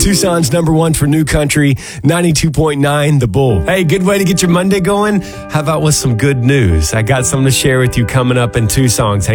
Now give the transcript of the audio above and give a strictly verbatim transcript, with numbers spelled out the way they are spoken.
Tucson's number one for new country, ninety-two point nine The Bull. Hey, good way to get your Monday going? How about with some good news? I got something to share with you coming up in two songs.